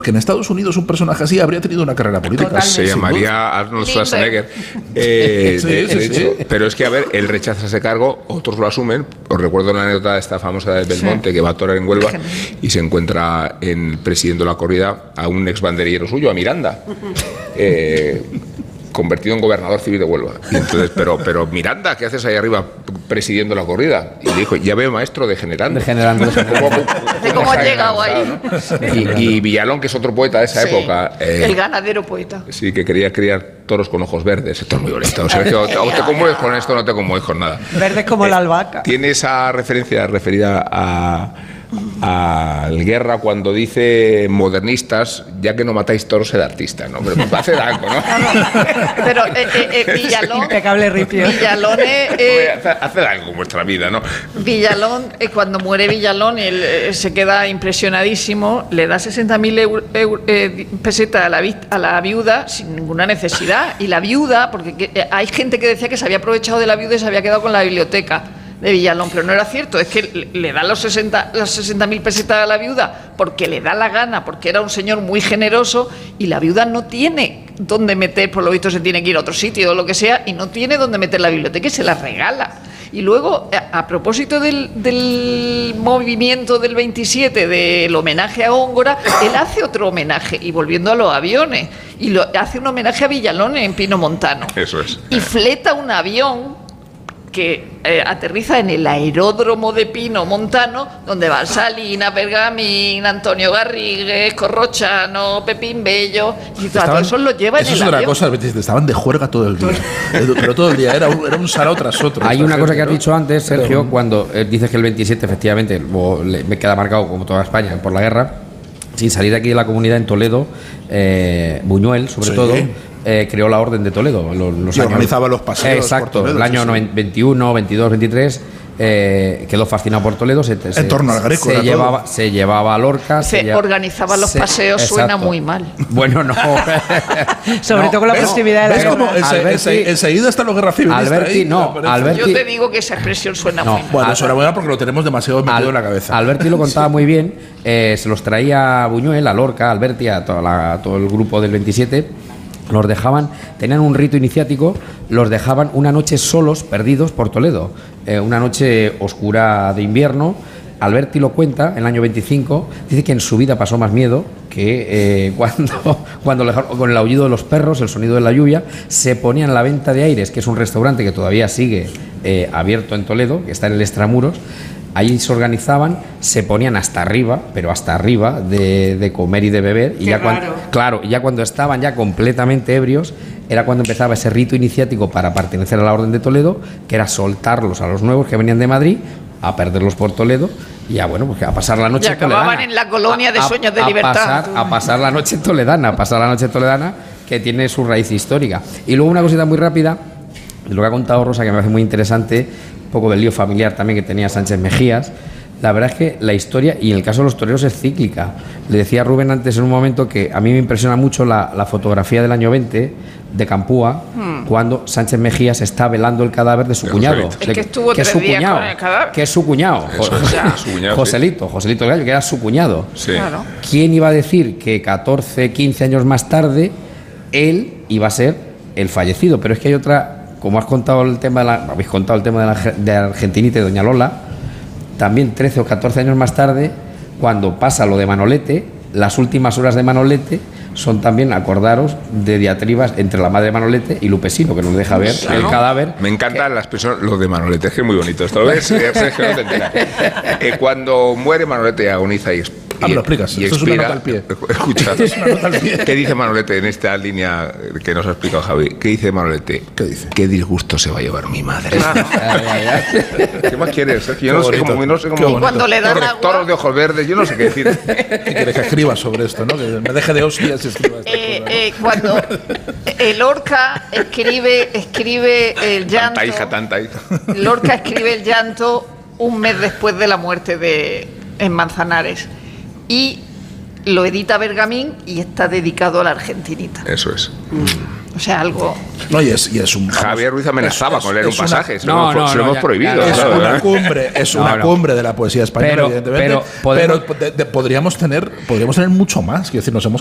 que en Estados Unidos un personaje así habría tenido una carrera política. Totalmente. Se llamaría Arnold Schwarzenegger. Sí. Pero es que, a ver, él rechaza ese cargo, otros lo asumen. Os recuerdo la anécdota de esta famosa de Belmonte, que va a torear en Huelva y se encuentra presidiendo la corrida a un ex banderillero suyo, a Miranda. Convertido en gobernador civil de Huelva. Y entonces, pero Miranda, ¿qué haces ahí arriba presidiendo la corrida? Y dijo, ya veo maestro degenerando. ¿Cómo ha llegado ahí? ¿No? Y Villalón, que es otro poeta de esa época. El ganadero poeta. Sí, que quería criar toros con ojos verdes. Esto es muy bonito. O sea, o te conmueves con esto o no te conmueves con nada. Verdes como la albahaca. Tiene esa referencia referida a Guerra cuando dice modernistas, ya que no matáis toros, sed artista, ¿no? Pero pues hace algo, ¿no? Pero Villalón... Impecable ripio. Villalón hace algo en vuestra vida, ¿no? Villalón, cuando muere Villalón, él se queda impresionadísimo, le da 60.000 pesetas a la viuda sin ninguna necesidad. Y la viuda, porque hay gente que decía que se había aprovechado de la viuda y se había quedado con la biblioteca de Villalón, pero no era cierto, es que le da las 60.000 pesetas a la viuda porque le da la gana, porque era un señor muy generoso, y la viuda no tiene dónde meter, por lo visto se tiene que ir a otro sitio o lo que sea, y no tiene dónde meter la biblioteca y se la regala. Y luego, a propósito del movimiento del 27, del homenaje a Góngora, él hace otro homenaje, y volviendo a los aviones, y hace un homenaje a Villalón en Pino Montano. Eso es. Y fleta un avión que aterriza en el aeródromo de Pino Montano, donde van Salinas, Bergamín, Antonio Garrigues, Corrochano, Pepín Bello, y todo eso lo lleva en el avión. Eso es otra cosa, estaban de juerga todo el día, pero todo el día, era un sarao tras otro. Hay una cosa que has dicho antes, Sergio, cuando dices que el 27 efectivamente me queda marcado como toda España por la guerra, sin salir de aquí de la comunidad en Toledo, Buñuel sobre todo, creó la Orden de Toledo. Y organizaba los paseos. Exacto, por Toledo, el año 21, 22, 23. Quedó fascinado por Toledo. En torno al Greco. Se llevaba a Lorca. Organizaba los paseos, suena muy mal. Bueno, no. Sobre todo con la proximidad de la guerra. Enseguida está la guerra civil. Alberti. Yo te digo que esa expresión suena muy mal. Bueno, eso era buena porque lo tenemos demasiado metido en la cabeza. Alberti lo contaba muy bien. Se los traía a Buñuel, a Lorca, a Alberti, a todo el grupo del 27. Los dejaban, tenían un rito iniciático, los dejaban una noche solos, perdidos por Toledo, una noche oscura de invierno. Alberti lo cuenta, en el año 25, dice que en su vida pasó más miedo que cuando con el aullido de los perros, el sonido de la lluvia, se ponían en la Venta de Aires, que es un restaurante que todavía sigue abierto en Toledo, que está en el Extramuros. Allí se organizaban, se ponían hasta arriba, pero hasta arriba de comer y de beber, y ya cuando estaban ya completamente ebrios, era cuando empezaba ese rito iniciático para pertenecer a la Orden de Toledo, que era soltarlos a los nuevos que venían de Madrid, a perderlos por Toledo, y ya bueno, pues a pasar la noche toledana. Acababan en la colonia de Sueños de Libertad. A pasar la noche toledana, que tiene su raíz histórica. Y luego una cosita muy rápida, de lo que ha contado Rosa, que me parece muy interesante, un poco del lío familiar también que tenía Sánchez Mejías. La verdad es que la historia, y en el caso de los toreros, es cíclica. Le decía a Rubén antes en un momento que a mí me impresiona mucho la fotografía del año 20 de Campúa, cuando Sánchez Mejías está velando el cadáver de su cuñado. Es que estuvo 3 días con el cadáver. Que es su cuñado. Joselito del Gallo, que era su cuñado. Sí. Claro. ¿Quién iba a decir que 14, 15 años más tarde él iba a ser el fallecido? Pero es que hay otra... Como habéis contado el tema de Argentinita y Doña Lola, también 13 o 14 años más tarde, cuando pasa lo de Manolete, las últimas horas de Manolete son también, acordaros, de diatribas entre la madre de Manolete y Lupesino, que nos deja ver el cadáver. Me encantan las personas, lo de Manolete, es que es muy bonito. Esto lo ves, que no te enteras. Cuando muere Manolete, agoniza y me lo explicas. Esto es una nota al pie. Escucha, ¿qué dice Manolete en esta línea que nos ha explicado Javi? ¿Qué dice Manolete? ¿Qué dice? ¿Qué disgusto se va a llevar mi madre? ¿Qué más quieres? Yo no sé cómo cuando le dan agua, toros de ojos verdes, yo no sé qué decir. ¿Qué quieres que escriba sobre esto, no? Que me deje de hostias y escriba esto. Cuando Lorca escribe el llanto. Tanta hija. Lorca escribe el llanto un mes después de la muerte en Manzanares. Y lo edita Bergamín y está dedicado a la Argentinita. Eso es. O sea, algo... No, y es un... Javier Ruiz amenazaba con leer un pasaje. Se No, lo hemos ya, prohibido. Es claro, una ¿eh? cumbre, cumbre de la poesía española, evidentemente. pero Pero podríamos tener mucho más. Quiero decir, nos hemos